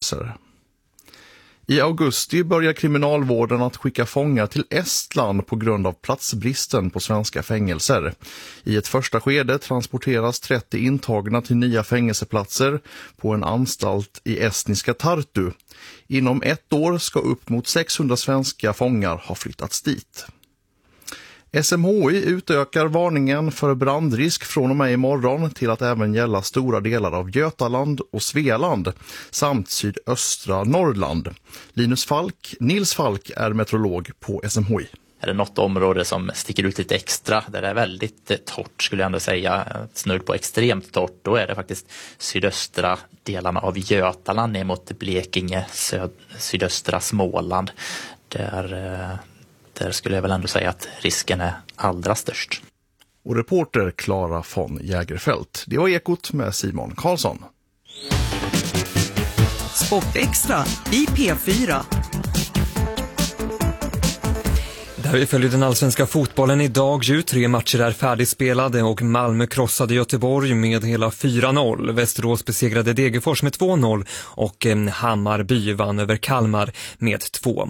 fängelser. I augusti börjar kriminalvården att skicka fångar till Estland på grund av platsbristen på svenska fängelser. I ett första skede transporteras 30 intagna till nya fängelseplatser på en anstalt i estniska Tartu. Inom ett år ska upp mot 600 svenska fångar ha flyttats dit. SMHI utökar varningen för brandrisk från och med imorgon till att även gälla stora delar av Götaland och Svealand samt sydöstra Norrland. Nils Falk är meteorolog på SMHI. Är det något område som sticker ut lite extra, där det är väldigt torrt skulle jag ändå säga, snudd på extremt torrt, då är det faktiskt sydöstra delarna av Götaland ner mot Blekinge, sydöstra Småland. Där skulle jag väl ändå säga att risken är allra störst. Och reporter Klara von Jägerfelt. Det var Ekot med Simon Karlsson. Sportextra i P4. Där vi följer den allsvenska fotbollen idag. 3 matcher är färdigspelade och Malmö krossade Göteborg med hela 4-0. Västerås besegrade Degerfors med 2-0 och Hammarby vann över Kalmar med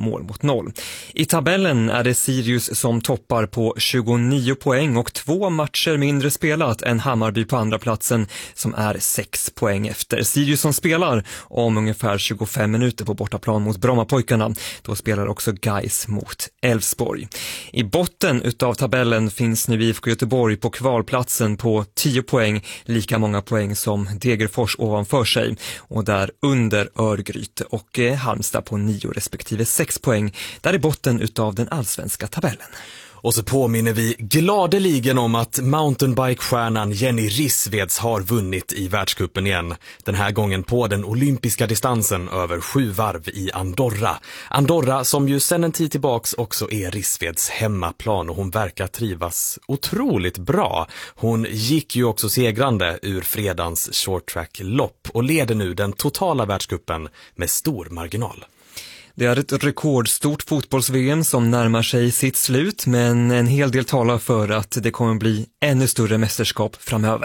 2-0. I tabellen är det Sirius som toppar på 29 poäng och 2 matcher mindre spelat än Hammarby på andra platsen som är 6 poäng efter. Sirius som spelar om ungefär 25 minuter på bortaplan mot Brommapojkarna. Då spelar också Gais mot Elfsborg. I botten utav tabellen finns nu IFK Göteborg på kvalplatsen på 10 poäng, lika många poäng som Degerfors ovanför sig, och där under Örgryte och Halmstad på 9 respektive 6 poäng, där i botten utav den allsvenska tabellen. Och så påminner vi gladeligen om att mountainbike-stjärnan Jenny Rissveds har vunnit i världscupen igen. Den här gången på den olympiska distansen över 7 varv i Andorra. Andorra som ju sedan en tid tillbaks också är Rissveds hemmaplan, och hon verkar trivas otroligt bra. Hon gick ju också segrande ur fredagens short track-lopp och leder nu den totala världscupen med stor marginal. Det är ett rekordstort fotbolls-VM som närmar sig sitt slut, men en hel del talar för att det kommer bli ännu större mästerskap framöver.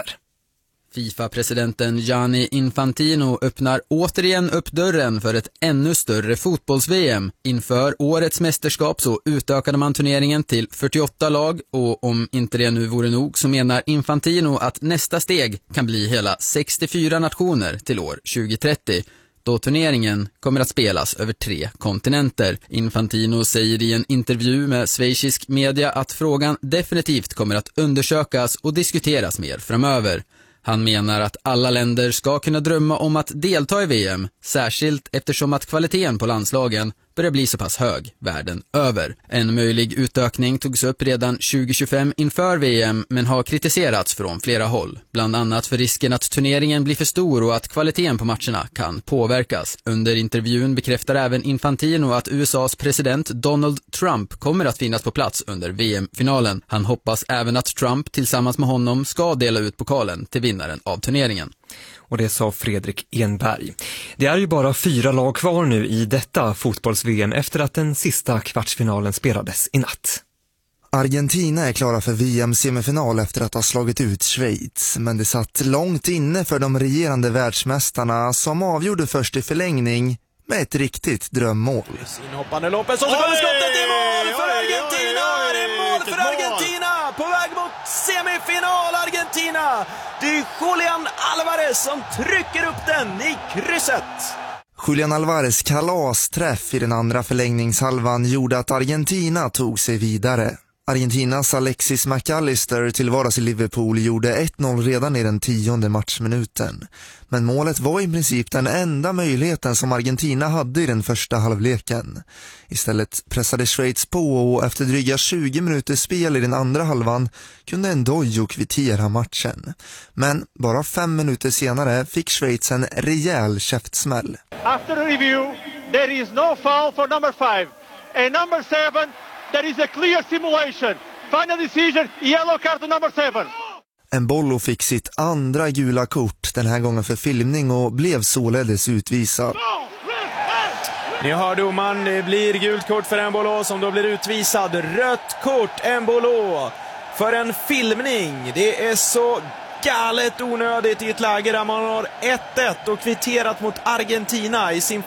FIFA-presidenten Gianni Infantino öppnar återigen upp dörren för ett ännu större fotbolls-VM. Inför årets mästerskap så utökade man turneringen till 48 lag, och om inte det nu vore nog så menar Infantino att nästa steg kan bli hela 64 nationer till år 2030. Då turneringen kommer att spelas över 3 kontinenter. Infantino säger i en intervju med schweizisk media att frågan definitivt kommer att undersökas och diskuteras mer framöver. Han menar att alla länder ska kunna drömma om att delta i VM, särskilt eftersom att kvaliteten på landslagen börjar bli så pass hög världen över. En möjlig utökning togs upp redan 2025 inför VM, men har kritiserats från flera håll. Bland annat för risken att turneringen blir för stor och att kvaliteten på matcherna kan påverkas. Under intervjun bekräftar även Infantino att USAs president Donald Trump kommer att finnas på plats under VM-finalen. Han hoppas även att Trump tillsammans med honom ska dela ut pokalen till vinnaren av turneringen. Och det sa Fredrik Enberg. Det är ju bara 4 lag kvar nu i detta fotbolls-VM efter att den sista kvartsfinalen spelades i natt. Argentina är klara för VM-semifinal efter att ha slagit ut Schweiz, men det satt långt inne för de regerande världsmästarna som avgjorde först i förlängning med ett riktigt drömmål. Inhoppande Lopez, och så kommer skottet i mål för Argentina! Det är mål för Argentina! På väg mot semifinal Argentina! Det är Julian Alvarez som trycker upp den i krysset! Julian Alvarez kalasträff i den andra förlängningshalvan gjorde att Argentina tog sig vidare. Argentinas Alexis McAllister till vardags i Liverpool gjorde 1-0 redan i den 10:e matchminuten. Men målet var i princip den enda möjligheten som Argentina hade i den första halvleken. Istället pressade Schweiz på, och efter dryga 20 minuters spel i den andra halvan kunde Ndoye kvittera matchen. Men bara 5 minuter senare fick Schweiz en rejäl käftsmäll. After review, there is no foul for number 5. And number 7, there is a clear simulation. Final decision, yellow card to number 7. Embolo fick sitt andra gula kort, den här gången för filmning, och blev således utvisad. Ni hör domaren, det blir gult kort för Embolo som då blir utvisad. Rött kort Embolo för en filmning. Det är så galet onödigt i ett läge där man har 1-1 och kvitterat mot Argentina i sin